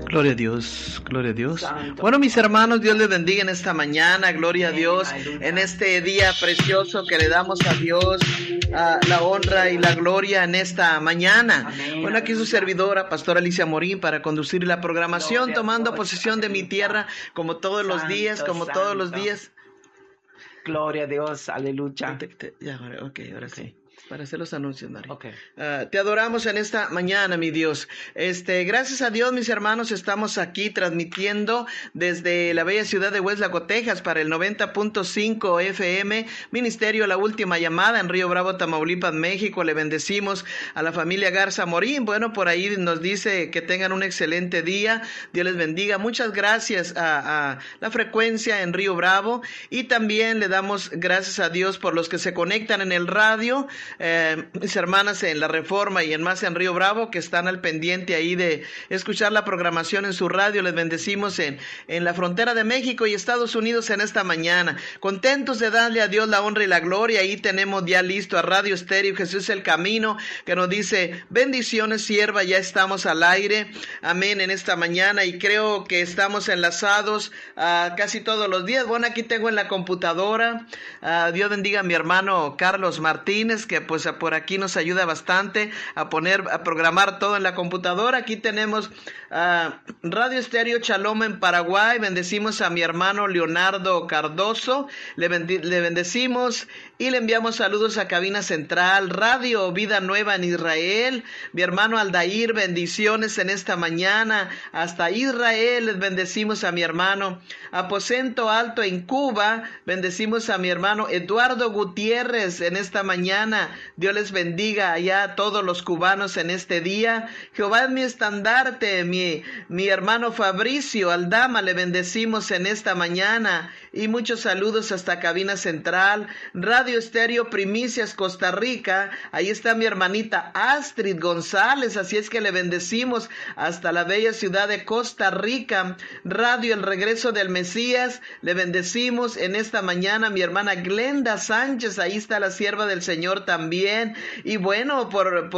Gloria a Dios, gloria a Dios. Santo. Bueno, mis hermanos, Dios les bendiga en esta mañana, gloria a Dios, Aleluya. en este día precioso que le damos a Dios la honra y la gloria en esta mañana. Amén, Bueno, aquí su aleluya. servidora, Pastora Alicia Morín, para conducir la programación, Gloria a tomando Dios, posesión de mi aleluya. tierra, como todos los días, Santo, como todos los santo. días. Gloria a Dios, aleluya. Ya, ahora sí. Sí. Para hacer los anuncios, Mari. Ok. Te adoramos en esta mañana, mi Dios. Gracias a Dios, mis hermanos, estamos aquí transmitiendo desde la bella ciudad de Weslaco, Texas, para el 90.5 FM, Ministerio La Última Llamada, en Río Bravo, Tamaulipas, México. Le bendecimos a la familia Garza Morín. Bueno, por ahí nos dice que tengan un excelente día. Dios les bendiga. Muchas gracias a la frecuencia en Río Bravo. Y también le damos gracias a Dios por los que se conectan en el radio. Mis hermanas en La Reforma y en más en Río Bravo, que están al pendiente ahí de escuchar la programación en su radio. Les bendecimos en la frontera de México y Estados Unidos en esta mañana. Contentos de darle a Dios la honra y la gloria. Ahí tenemos ya listo a Radio Estéreo Jesús el Camino, que nos dice: bendiciones, sierva, ya estamos al aire. Amén, en esta mañana, y creo que estamos enlazados casi todos los días. Bueno, aquí tengo en la computadora, Dios bendiga a mi hermano Carlos Martínez, que pues por aquí nos ayuda bastante a programar todo en la computadora. Aquí tenemos Radio Estéreo Shalom en Paraguay. Bendecimos a mi hermano Leonardo Cardoso, le bendecimos y le enviamos saludos a Cabina Central. Radio Vida Nueva en Israel, mi hermano Aldair, bendiciones en esta mañana hasta Israel. Les bendecimos a mi hermano Aposento Alto en Cuba. Bendecimos a mi hermano Eduardo Gutiérrez en esta mañana. Dios les bendiga allá a todos los cubanos en este día. Jehová es mi estandarte. Mi hermano Fabricio Aldama, le bendecimos en esta mañana. Y muchos saludos hasta Cabina Central. Radio Estéreo Primicias Costa Rica. Ahí está mi hermanita Astrid González. Así es que le bendecimos hasta la bella ciudad de Costa Rica. Radio El Regreso del Mesías. Le bendecimos en esta mañana mi hermana Glenda Sánchez. Ahí está la sierva del Señor también. Y bueno,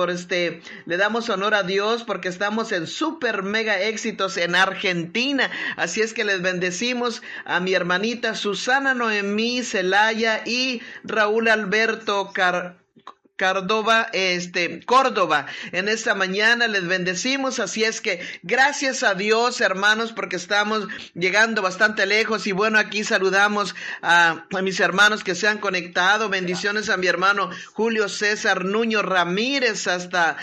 le damos honor a Dios porque estamos en super mega éxitos en Argentina. Así es que les bendecimos a mi hermanita Susana Noemí Celaya y Raúl Alberto Córdoba. En esta mañana les bendecimos. Así es que gracias a Dios, hermanos, porque estamos llegando bastante lejos. Y bueno, aquí saludamos a mis hermanos que se han conectado. Bendiciones a mi hermano Julio César Nuño Ramírez hasta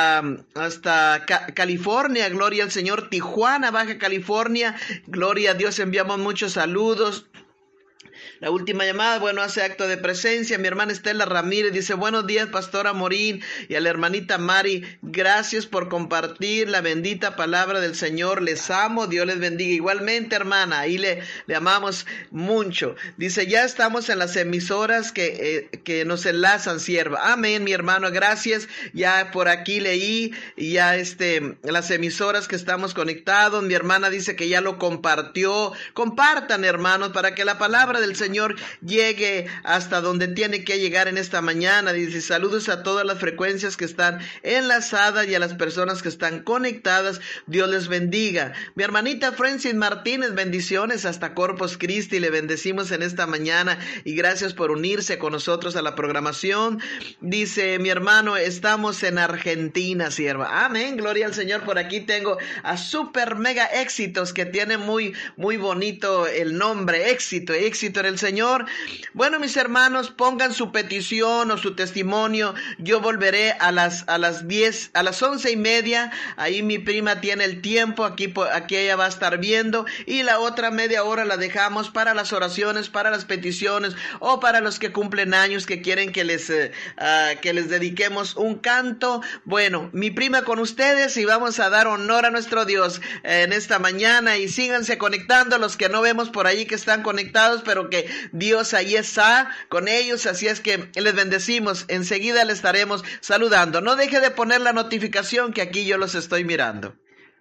California. Gloria al Señor. Tijuana, Baja California. Gloria a Dios. Enviamos muchos saludos. La última llamada, bueno, hace acto de presencia. Mi hermana Estela Ramírez dice: buenos días, Pastora Morín, y a la hermanita Mari, gracias por compartir la bendita palabra del Señor. Les amo, Dios les bendiga. Igualmente, hermana, ahí le amamos mucho. Dice: ya estamos en las emisoras que nos enlazan, sierva. Amén, mi hermano, gracias. Ya por aquí leí, ya las emisoras que estamos conectados. Mi hermana dice que ya lo compartió. Compartan, hermanos, para que la palabra del Señor llegue hasta donde tiene que llegar en esta mañana. Dice: saludos a todas las frecuencias que están enlazadas y a las personas que están conectadas. Dios les bendiga. Mi hermanita Francis Martínez, bendiciones hasta Corpus Christi. Le bendecimos en esta mañana y gracias por unirse con nosotros a la programación. Dice mi hermano: estamos en Argentina, sierva. Amén, gloria al Señor. Por aquí tengo a Super Mega Éxitos, que tiene muy, muy bonito el nombre. Éxito en el Señor. Bueno, mis hermanos, pongan su petición o su testimonio. Yo volveré a las 10, a las 11:30. Ahí mi prima tiene el tiempo. Aquí ella va a estar viendo. Y la otra media hora la dejamos para las oraciones, para las peticiones o para los que cumplen años, que quieren que les dediquemos un canto. Bueno, mi prima con ustedes, y vamos a dar honor a nuestro Dios en esta mañana. Y síganse conectando los que no vemos por ahí que están conectados, pero que Dios ahí está con ellos. Así es que les bendecimos. Enseguida les estaremos saludando. No deje de poner la notificación, que aquí yo los estoy mirando.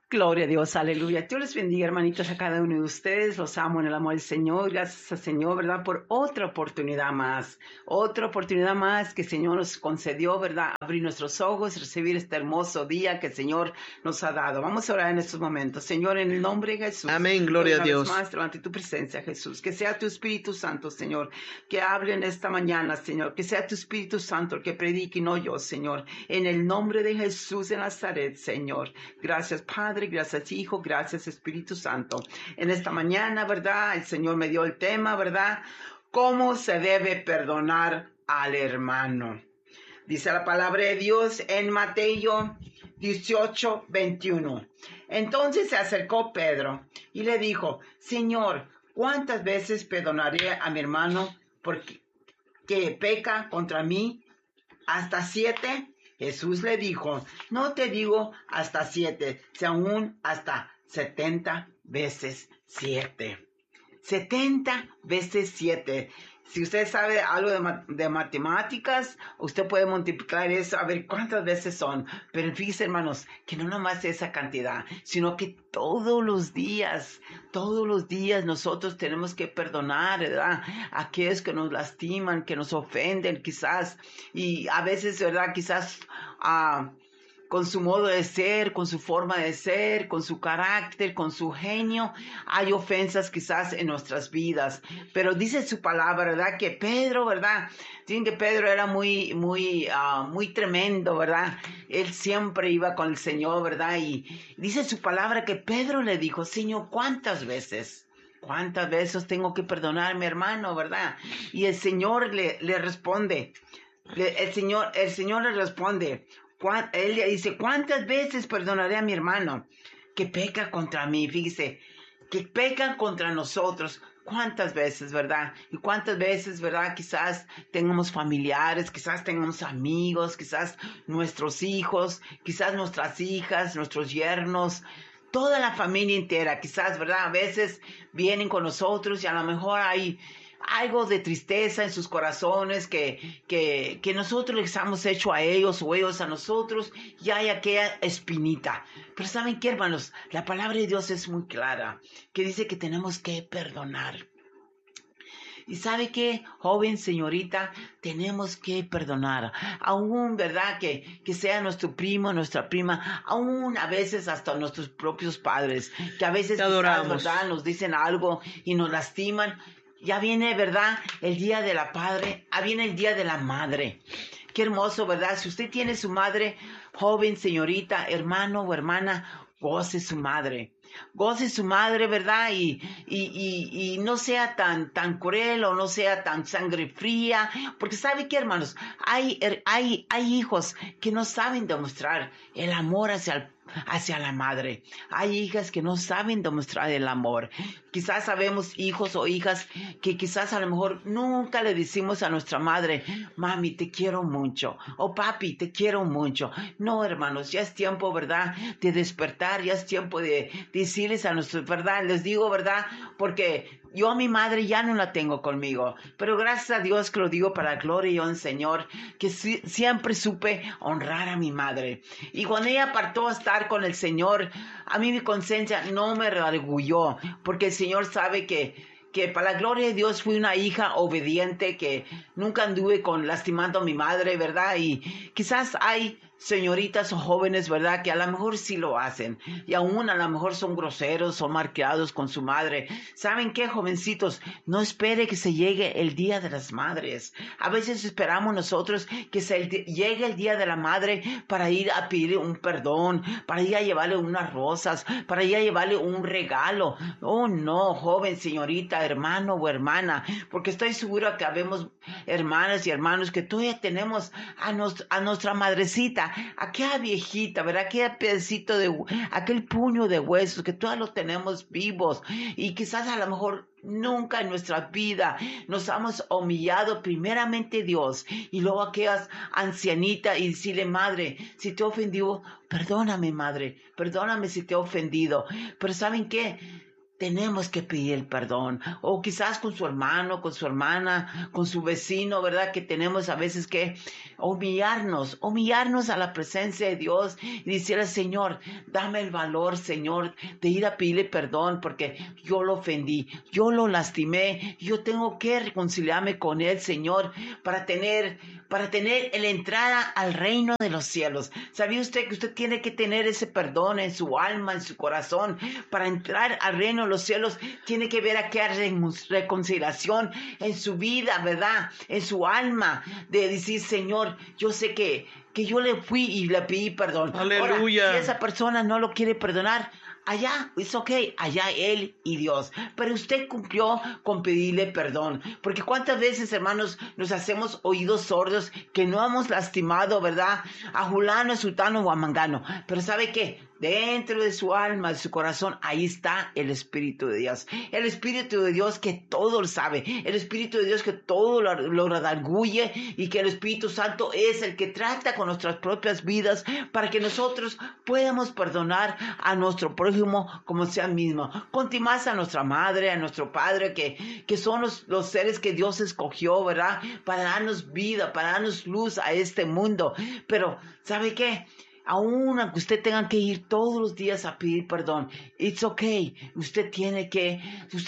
Gloria a Dios, aleluya. Dios les bendiga, hermanitos, a cada uno de ustedes. Los amo en el amor del Señor. Gracias al Señor, ¿verdad? Por otra oportunidad más. Otra oportunidad más que el Señor nos concedió, ¿verdad? Abrir nuestros ojos, recibir este hermoso día que el Señor nos ha dado. Vamos a orar en estos momentos. Señor, en el nombre de Jesús. Amén, gloria a Dios. Una vez más, delante de tu presencia, Jesús. Que sea tu Espíritu Santo, Señor, que hable en esta mañana, Señor. Que sea tu Espíritu Santo el que predique y no yo, Señor. En el nombre de Jesús de Nazaret, Señor. Gracias, Padre. Gracias, Hijo, gracias, Espíritu Santo. En esta mañana, ¿verdad? El Señor me dio el tema, ¿verdad? ¿Cómo se debe perdonar al hermano? Dice la palabra de Dios en Mateo 18:21. Entonces se acercó Pedro y le dijo, Señor, ¿cuántas veces perdonaré a mi hermano porque peca contra mí? ¿Hasta 7? Jesús le dijo, no te digo hasta 7, sino aún hasta 70 veces 7. 70 veces 7. Si usted sabe algo de matemáticas, usted puede multiplicar eso a ver cuántas veces son. Pero fíjense, hermanos, que no nomás esa cantidad, sino que todos los días nosotros tenemos que perdonar, ¿verdad? A aquellos que nos lastiman, que nos ofenden, quizás. Y a veces, ¿verdad? Quizás con su modo de ser, con su forma de ser, con su carácter, con su genio, hay ofensas quizás en nuestras vidas. Pero dice su palabra, ¿verdad? Que Pedro, ¿verdad? Dicen que Pedro era muy tremendo, ¿verdad? Él siempre iba con el Señor, ¿verdad? Y dice su palabra que Pedro le dijo, Señor, ¿cuántas veces? ¿Cuántas veces tengo que perdonar a mi hermano, verdad? Y el Señor le responde, el Señor le responde, él le dice, ¿cuántas veces perdonaré a mi hermano que peca contra mí? Fíjese, que pecan contra nosotros. ¿Cuántas veces, verdad? Y cuántas veces, verdad, quizás tengamos familiares, quizás tengamos amigos, quizás nuestros hijos, quizás nuestras hijas, nuestros yernos, toda la familia entera, quizás, verdad, a veces vienen con nosotros y a lo mejor hay algo de tristeza en sus corazones que nosotros les hemos hecho a ellos o ellos a nosotros, y hay aquella espinita. Pero ¿saben qué, hermanos? La palabra de Dios es muy clara, que dice que tenemos que perdonar. Y ¿sabe qué, joven, señorita? Tenemos que perdonar. Aún, ¿verdad? Que sea nuestro primo, nuestra prima, aún a veces hasta nuestros propios padres, que a veces quizás, ¿verdad? Nos dicen algo y nos lastiman. Ya viene, ¿verdad? El día de la padre, viene el día de la madre. Qué hermoso, ¿verdad? Si usted tiene su madre, joven, señorita, hermano o hermana, goce su madre. Goce su madre, ¿verdad? Y no sea tan cruel o no sea tan sangre fría. Porque ¿sabe qué, hermanos? Hay hijos que no saben demostrar el amor hacia la madre. Hay hijas que no saben demostrar el amor. Quizás sabemos hijos o hijas que quizás a lo mejor nunca le decimos a nuestra madre, mami, te quiero mucho, o papi, te quiero mucho. No, hermanos, ya es tiempo, ¿verdad?, de despertar, ya es tiempo de decirles a nuestra, ¿verdad? Les digo, ¿verdad? Porque yo a mi madre ya no la tengo conmigo, pero gracias a Dios que lo digo para la gloria y honra del Señor, que siempre supe honrar a mi madre. Y cuando ella partó a estar con el Señor, a mí mi conciencia no me redarguyó, porque el Señor sabe que para la gloria de Dios fui una hija obediente, que nunca anduve lastimando a mi madre, ¿verdad? Y quizás hay señoritas o jóvenes, ¿verdad?, que a lo mejor sí lo hacen, y aún a lo mejor son groseros, son malcriados con su madre. ¿Saben qué, jovencitos? No espere que se llegue el Día de las Madres. A veces esperamos nosotros que llegue el Día de la Madre para ir a pedir un perdón, para ir a llevarle unas rosas, para ir a llevarle un regalo. Oh, no, joven, señorita, hermano o hermana, porque estoy segura que habemos hermanas y hermanos que todavía tenemos a nuestra madrecita, aquella viejita, ¿verdad? Aquel pedacito aquel puño de huesos que todavía lo tenemos vivos, y quizás a lo mejor nunca en nuestra vida nos hemos humillado primeramente Dios y luego aquellas ancianitas y decirle, madre, si te he ofendido, perdóname, madre, perdóname si te he ofendido. Pero ¿saben qué? Tenemos que pedir el perdón, o quizás con su hermano, con su hermana, con su vecino, ¿verdad? Que tenemos a veces que humillarnos a la presencia de Dios y decirle, Señor, dame el valor, Señor, de ir a pedirle perdón porque yo lo ofendí, yo lo lastimé, yo tengo que reconciliarme con Él, Señor, para tener la entrada al reino de los cielos. ¿Sabía usted que usted tiene que tener ese perdón en su alma, en su corazón? Para entrar al reino de los cielos, tiene que ver aquella reconciliación en su vida, ¿verdad? En su alma, de decir, Señor, yo sé que yo le fui y le pedí perdón. Aleluya. Ahora, si esa persona no lo quiere perdonar, allá, es ok, allá él y Dios. Pero usted cumplió con pedirle perdón. Porque cuántas veces, hermanos, nos hacemos oídos sordos que no hemos lastimado, ¿verdad? A Julano, a Sultano o a Mangano. Pero ¿sabe qué? Dentro de su alma, de su corazón, ahí está el Espíritu de Dios. El Espíritu de Dios que todo lo sabe. El Espíritu de Dios que todo lo redarguye. Y que el Espíritu Santo es el que trata con nuestras propias vidas para que nosotros podamos perdonar a nuestro prójimo como sea mismo. Conti más a nuestra madre, a nuestro padre, que son los seres que Dios escogió, ¿verdad? Para darnos vida, para darnos luz a este mundo. Pero, ¿sabe qué? Aún aunque usted tenga que ir todos los días a pedir perdón, it's okay. Usted tiene que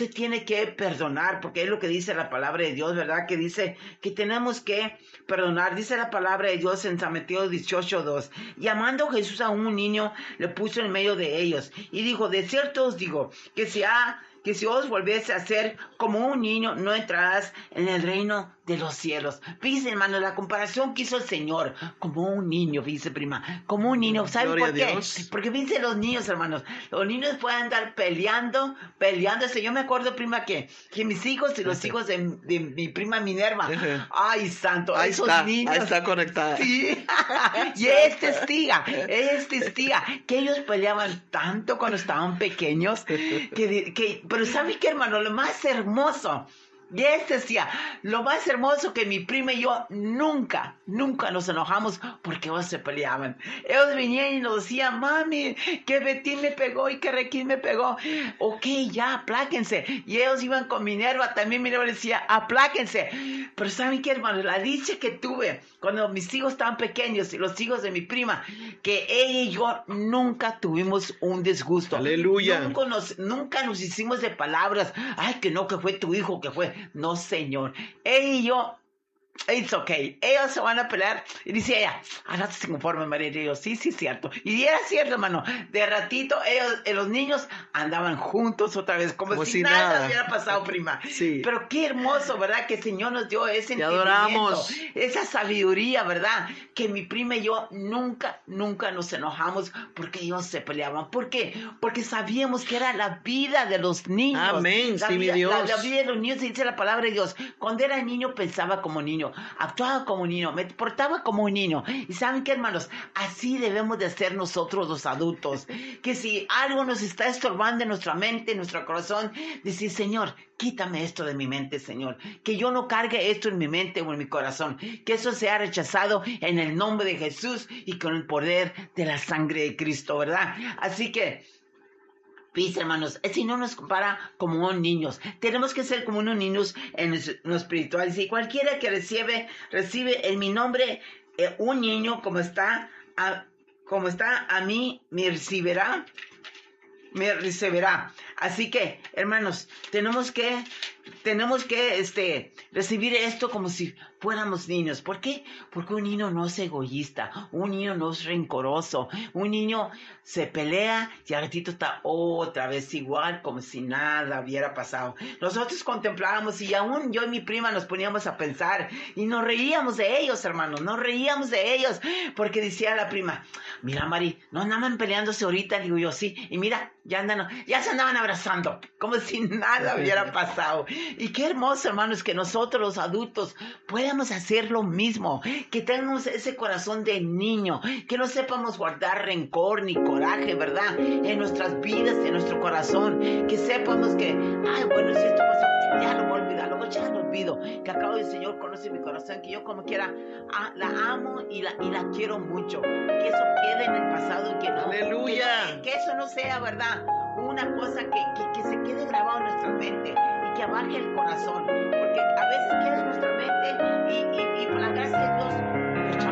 perdonar, porque es lo que dice la palabra de Dios, ¿verdad? Que dice que tenemos que perdonar. Dice la palabra de Dios en San Mateo 18:2. Y amando Jesús a un niño, le puso en medio de ellos. Y dijo, de cierto os digo, que si os volviese a ser como un niño, no entrarás en el reino de los cielos. Fíjense, hermano, la comparación que hizo el Señor, como un niño, fíjense, prima, como un niño. ¿Saben por qué? Porque fíjense los niños, hermanos, los niños pueden andar peleando. Yo me acuerdo, prima, que mis hijos y los hijos de mi prima Minerva, ay, santo, ahí esos está, niños. Ahí está conectada. Sí, y es testiga, que ellos peleaban tanto cuando estaban pequeños, pero ¿sabe qué, hermano? Lo más hermoso, y decía, lo más hermoso que mi prima y yo nunca nos enojamos porque ellos se peleaban. Ellos venían y nos decían, mami, que Betín me pegó y que Requín me pegó. Ok, ya, apláquense. Y ellos iban con Minerva, también Minerva decía, apláquense. Pero ¿saben qué, hermano? La dicha que tuve cuando mis hijos estaban pequeños y los hijos de mi prima, que ella y yo nunca tuvimos un disgusto. Aleluya. Nunca nos hicimos de palabras, ay, que no, que fue tu hijo, que fue. No, Señor. Ella y yo, it's okay. Ellos se van a pelear. Y dice ella, no se conforme, María. Y yo, sí, cierto. Y era cierto, hermano. De ratito, los niños andaban juntos otra vez, como si nada hubiera pasado, prima. Sí. Pero qué hermoso, ¿verdad? Que el Señor nos dio ese entendimiento, adoramos. Esa sabiduría, ¿verdad? Que mi prima y yo nunca nos enojamos porque ellos se peleaban. ¿Por qué? Porque sabíamos que era la vida de los niños. Amén, mi Dios. La vida de los niños, dice la palabra de Dios. Cuando era niño pensaba como niño, actuaba como niño, me portaba como un niño. Y ¿saben qué, hermanos? Así debemos de ser nosotros los adultos. Que si algo nos está estorbando en nuestra mente, en nuestro corazón, decir, Señor, quítame esto de mi mente, Señor. Que yo no cargue esto en mi mente o en mi corazón. Que eso sea rechazado en el nombre de Jesús y con el poder de la sangre de Cristo, ¿verdad? Así que, dice, hermanos, si no nos compara como unos niños, tenemos que ser como unos niños en lo espiritual. Si cualquiera que recibe en mi nombre un niño como está a mí, me recibirá. Así que, hermanos, tenemos que recibir esto como si fuéramos niños. ¿Por qué? Porque un niño no es egoísta, un niño no es rencoroso, un niño se pelea y al ratito está otra vez igual, como si nada hubiera pasado. Nosotros contemplábamos y aún yo y mi prima nos poníamos a pensar y nos reíamos de ellos, hermanos, porque decía la prima, mira, Mari, no andaban peleándose ahorita, digo yo, sí, y mira, ya se andaban abrazando, como si nada hubiera pasado. Y qué hermoso, hermanos, que nosotros los adultos podamos hacer lo mismo, que tengamos ese corazón de niño, que no sepamos guardar rencor ni coraje, ¿verdad? En nuestras vidas, en nuestro corazón, que sepamos que, ay, bueno, si esto pasa, ya lo voy a olvidar, luego ya lo olvido, que acabo del Señor conoce mi corazón, que yo como quiera la amo y la quiero mucho, que eso quede en el pasado, que no, ¡Aleluya! que eso no sea, ¿verdad? Una cosa que se quede grabado en nuestra mente y que abarque el corazón, porque a veces queda en nuestra mente y por la gracia de Dios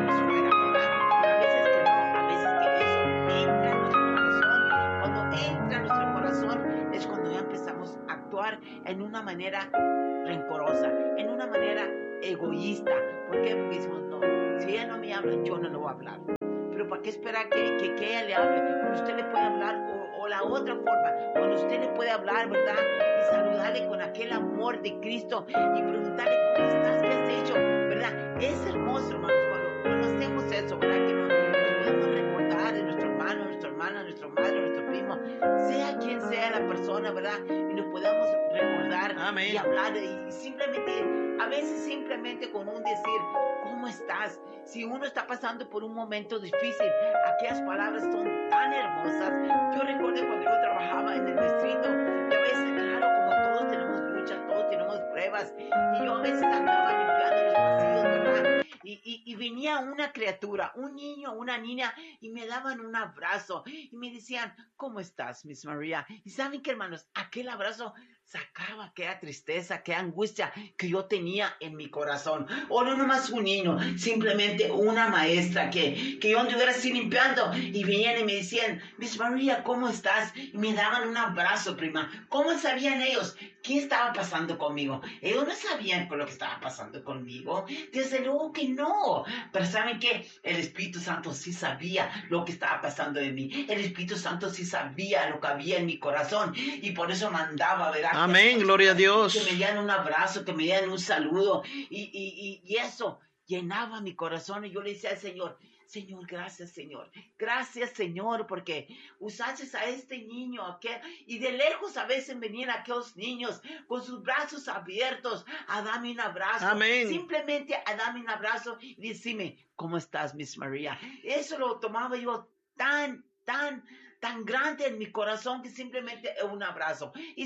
actuar en una manera rencorosa, en una manera egoísta. ¿Por qué? Porque decimos, no, si ella no me habla, yo no le voy a hablar. Pero ¿para qué esperar que ella le hable? Cuando usted le puede hablar, o la otra forma, cuando usted le puede hablar, ¿verdad? Y saludarle con aquel amor de Cristo y preguntarle, ¿cómo estás? ¿Qué has hecho? ¿Verdad? Es hermoso, hermanos, cuando hacemos eso, ¿verdad? Que nos podemos recordar de nuestro hermano, nuestra hermana, nuestra madre, nuestro primo, sea quien sea la persona, ¿verdad? Y nos podamos recordar. Amén. Y hablar, y simplemente, a veces simplemente con un decir, ¿cómo estás? Si uno está pasando por un momento difícil, aquellas palabras son tan hermosas. Yo recuerdo cuando yo trabajaba en el distrito, y a veces, claro, como todos tenemos luchas, todos tenemos pruebas, y yo a veces andaba limpiando los pasillos, ¿verdad? Y venía una criatura, un niño, una niña, y me daban un abrazo, y me decían, ¿cómo estás, Miss María? Y ¿saben qué, hermanos? Aquel abrazo sacaba aquella tristeza, aquella angustia que yo tenía en mi corazón. O no nomás un niño, simplemente una maestra que yo anduviera así limpiando y venían y me decían, Miss María, ¿cómo estás? Y me daban un abrazo, prima. ¿Cómo sabían ellos qué estaba pasando conmigo? Ellos no sabían con lo que estaba pasando conmigo. Desde luego que no. Pero ¿saben qué? El Espíritu Santo sí sabía lo que estaba pasando en mí. El Espíritu Santo sí sabía lo que había en mi corazón. Y por eso mandaba, ¿verdad? Amén, gloria a Dios. Que me dieran un abrazo, que me dieran un saludo. Y eso llenaba mi corazón. Y yo le decía al Señor, Señor, gracias, Señor. Gracias, Señor, porque usaste a este niño. Y de lejos a veces venían aquellos niños con sus brazos abiertos a darme un abrazo. Amén. Simplemente a darme un abrazo y decirme, ¿cómo estás, Miss María? Eso lo tomaba yo tan grande en mi corazón que simplemente un abrazo. Y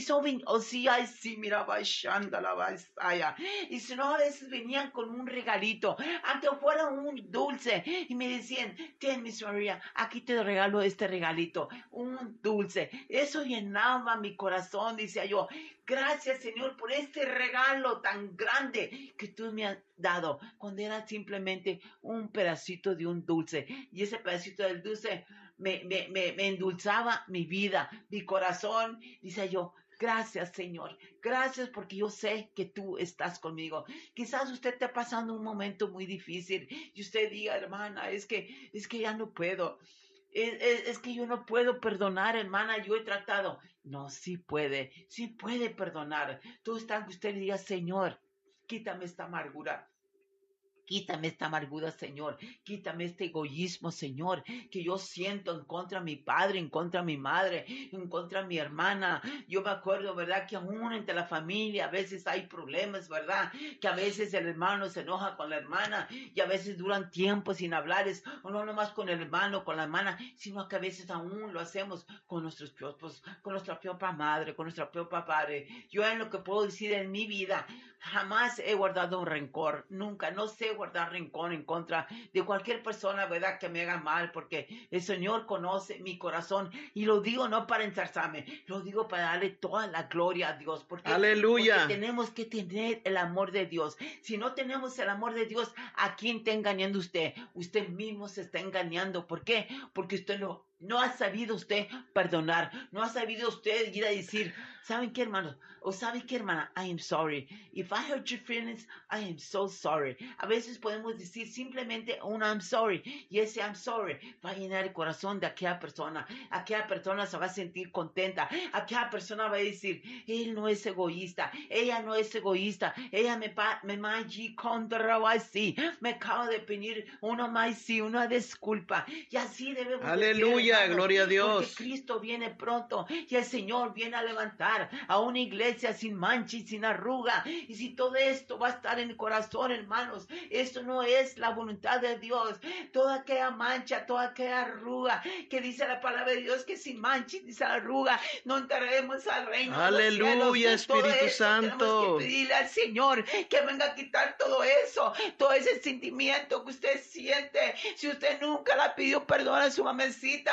y si no, a veces venían con un regalito, aunque fuera un dulce, y me decían, ten, Miss María, aquí te regalo este regalito, un dulce. Eso llenaba mi corazón, decía yo, gracias, Señor, por este regalo tan grande que tú me has dado, cuando era simplemente un pedacito de un dulce. Y ese pedacito del dulce me endulzaba mi vida, mi corazón. Dice yo, gracias, Señor. Gracias porque yo sé que tú estás conmigo. Quizás usted esté pasando un momento muy difícil y usted diga, hermana, es que ya no puedo. Es que yo no puedo perdonar, hermana, yo he tratado. No, sí puede perdonar. Todo está que usted diga, Señor, quítame esta amargura. Quítame esta amargura, Señor. Quítame este egoísmo, Señor, que yo siento en contra de mi padre, en contra de mi madre, en contra de mi hermana. Yo me acuerdo, ¿verdad?, que aún entre la familia a veces hay problemas, ¿verdad? Que a veces el hermano se enoja con la hermana y a veces duran tiempo sin hablarles, o no nomás con el hermano, con la hermana, sino que a veces aún lo hacemos con nuestros propios, con nuestra propia madre, con nuestra propia padre. Yo en lo que puedo decir en mi vida, jamás he guardado un rencor, nunca, no sé guardar rencor en contra de cualquier persona, ¿verdad?, que me haga mal, porque el Señor conoce mi corazón, y lo digo no para ensalzarme, lo digo para darle toda la gloria a Dios, porque, ¡aleluya!, porque tenemos que tener el amor de Dios. Si no tenemos el amor de Dios, ¿a quién está engañando usted? Usted mismo se está engañando. ¿Por qué? Porque usted no ha sabido usted perdonar, no ha sabido usted ir a decir, ¿saben qué, hermanos? O ¿saben qué, hermana? I am sorry. If I hurt your feelings, I am so sorry. A veces podemos decir simplemente un I'm sorry, y ese I'm sorry va a llenar el corazón de aquella persona. Aquella persona se va a sentir contenta. Aquella persona va a decir, él no es egoísta, ella no es egoísta, ella me acaba de pedir una disculpa. Y así debemos aleluya, decir, gloria a Dios. Porque Cristo viene pronto y el Señor viene a levantar a una iglesia sin mancha y sin arruga. Y si todo esto va a estar en el corazón, hermanos, esto no es la voluntad de Dios. Toda aquella mancha, toda aquella arruga que dice la palabra de Dios, que sin mancha y sin arruga no entraremos al reino aleluya, de los cielos. Espíritu Santo. Tenemos que pedirle al Señor que venga a quitar todo eso, todo ese sentimiento que usted siente. Si usted nunca la pidió perdón a su mamacita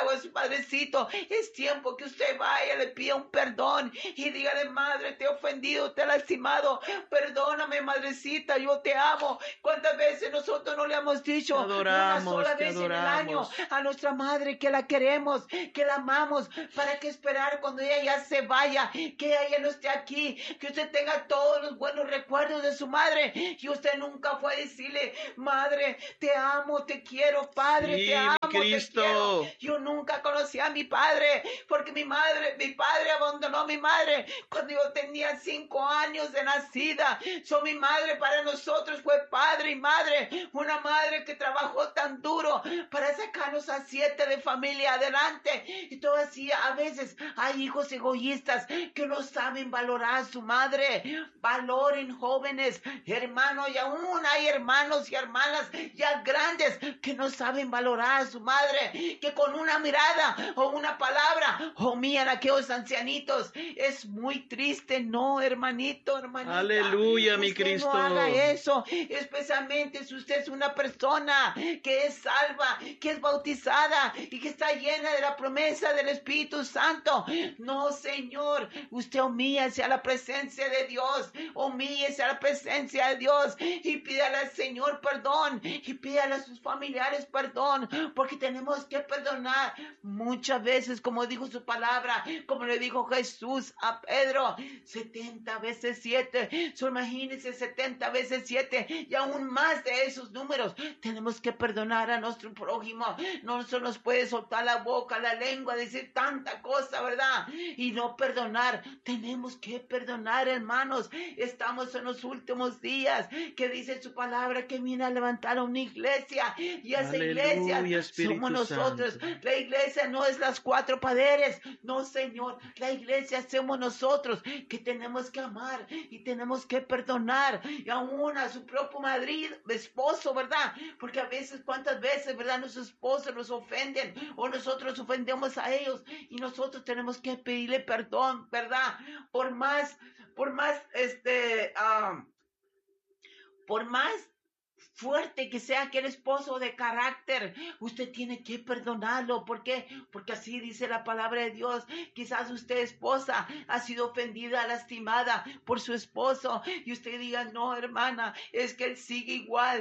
o a su padrecito, es tiempo que usted vaya, le pida un perdón y dígale, madre, te he ofendido, te he lastimado, perdóname, madrecita, yo te amo. ¿Cuántas veces nosotros no le hemos dicho una sola vez en el año a nuestra madre que la queremos, que la amamos? ¿Para qué esperar cuando ella ya se vaya, que ella ya no esté aquí, que usted tenga todos los buenos recuerdos de su madre y usted nunca fue a decirle, madre, te amo, te quiero, padre, Sí, te amo, Cristo. te quiero? Yo nunca conocí a mi padre porque mi padre abandonó a mi madre cuando yo tenía 5 años de nacida. Mi madre para nosotros fue padre y madre, una madre que trabajó tan duro para sacarnos a 7 de familia adelante. Y todo así, a veces hay hijos egoístas que no saben valorar a su madre. Valoren, jóvenes, hermanos, y aún hay hermanos y hermanas ya grandes que no saben valorar a su madre, que con una mirada o una palabra humillan a aquellos ancianitos. Es muy triste, no, hermanito, hermanita. Aleluya, mi Cristo. No haga eso, especialmente si usted es una persona que es salva, que es bautizada y que está llena de la promesa del Espíritu Santo. No, Señor, usted humíllese a la presencia de Dios, humíllese a la presencia de Dios y pídale al Señor perdón y pídale a sus familiares perdón, porque tenemos que perdonar muchas veces, como dijo su palabra, como le dijo Jesús a Pedro, 70 veces 7. Imagínense 70 veces 7 y aún más de esos números. Tenemos que perdonar a nuestro prójimo. No se nos puede soltar la boca, la lengua, decir tanta cosa, ¿verdad? Y no perdonar. Tenemos que perdonar, hermanos. Estamos en los últimos días que dice su palabra que viene a levantar una iglesia y esa iglesia somos nosotros. Santo. La iglesia no es las 4 paredes, no, Señor. La iglesia somos nosotros que tenemos que amar y tenemos que perdonar y aún a su propio marido, esposo, ¿verdad? Porque a veces, cuántas veces, ¿verdad? Nuestros esposos nos ofenden o nosotros ofendemos a ellos y nosotros tenemos que pedirle perdón, ¿verdad? Por más, por más fuerte que sea aquel esposo de carácter, usted tiene que perdonarlo. ¿Por qué? Porque así dice la palabra de Dios. Quizás usted, esposa, ha sido ofendida, lastimada por su esposo y usted diga, no, hermana, es que él sigue igual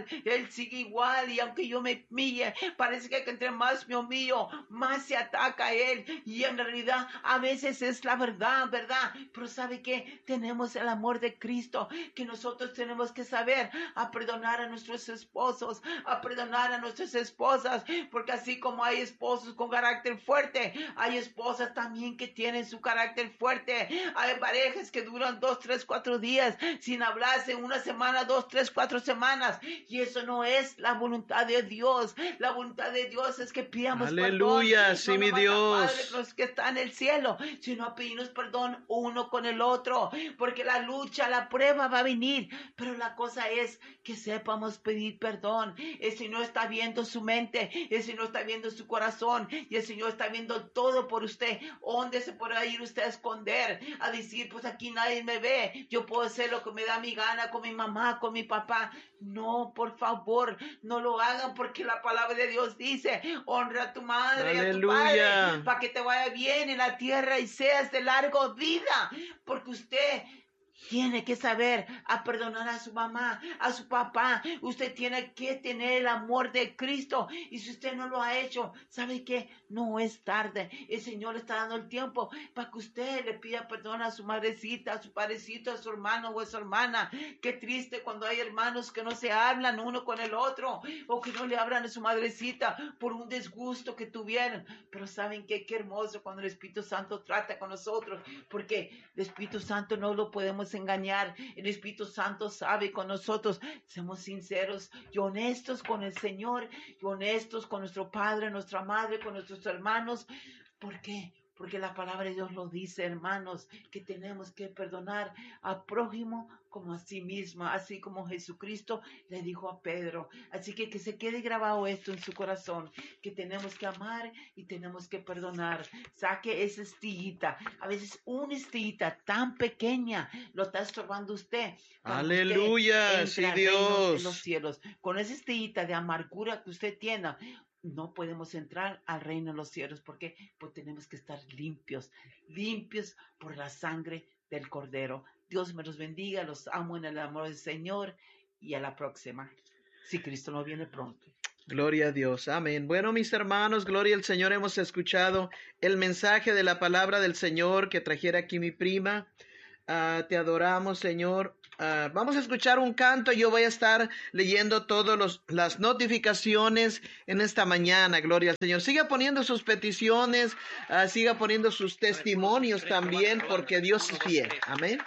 y aunque yo me humille, parece que entre más me humillo, más se ataca a él y en realidad a veces es la verdad, ¿verdad? Pero ¿sabe qué? Tenemos el amor de Cristo que nosotros tenemos que saber a perdonar a nuestros esposos, a perdonar a nuestras esposas, porque así como hay esposos con carácter fuerte, hay esposas también que tienen su carácter fuerte. Hay parejas que duran 2, 3, 4 días sin hablarse, una semana, 2, 3, 4 semanas, y eso no es la voluntad de Dios. La voluntad de Dios es que pidamos Aleluya, perdón, sí, no mi nomás Dios. al Padre los que está en el cielo, sino a pedirnos perdón uno con el otro, porque la lucha, la prueba va a venir, pero la cosa es que sepamos pedir perdón. El Señor está viendo su mente, el Señor está viendo su corazón y el Señor está viendo todo por usted. ¿Dónde se podrá ir usted a esconder? A decir, pues aquí nadie me ve, yo puedo hacer lo que me da mi gana con mi mamá, con mi papá. No, por favor, no lo hagan, porque la palabra de Dios dice, honra a tu madre y a tu padre para que te vaya bien en la tierra y seas de larga vida, porque usted tiene que saber a perdonar a su mamá, a su papá. Usted tiene que tener el amor de Cristo. Y si usted no lo ha hecho, ¿sabe qué? No es tarde. El Señor está dando el tiempo para que usted le pida perdón a su madrecita, a su padrecito, a su hermano o a su hermana. Qué triste cuando hay hermanos que no se hablan uno con el otro o que no le hablan a su madrecita por un disgusto que tuvieron. Pero ¿saben qué? Qué hermoso cuando el Espíritu Santo trata con nosotros, porque el Espíritu Santo no lo podemos engañar. El Espíritu Santo sabe con nosotros. Seamos sinceros y honestos con el Señor y honestos con nuestro Padre, nuestra Madre, con nuestros hermanos. ¿Por qué? Porque la palabra de Dios lo dice, hermanos, que tenemos que perdonar al prójimo como a sí mismo, así como Jesucristo le dijo a Pedro. Así que se quede grabado esto en su corazón, que tenemos que amar y tenemos que perdonar. Saque esa estillita, a veces una estillita tan pequeña lo está estorbando usted. Aleluya, sí, Dios. En los cielos, con esa estillita de amargura que usted tiene, no podemos entrar al reino de los cielos. ¿Por qué? Pues tenemos que estar limpios por la sangre del Cordero. Dios me los bendiga, los amo en el amor del Señor y a la próxima, si Cristo no viene pronto. Gloria a Dios, amén. Bueno, mis hermanos, gloria al Señor, hemos escuchado el mensaje de la palabra del Señor que trajera aquí mi prima. Te adoramos, Señor. Vamos a escuchar un canto. Yo voy a estar leyendo todas las notificaciones en esta mañana. Gloria al Señor. Siga poniendo sus peticiones, siga poniendo sus testimonios también, porque Dios es fiel. Amén.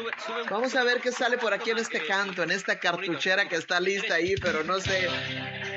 Vamos a ver qué sale por aquí en este canto, en esta cartuchera que está lista ahí, pero no sé.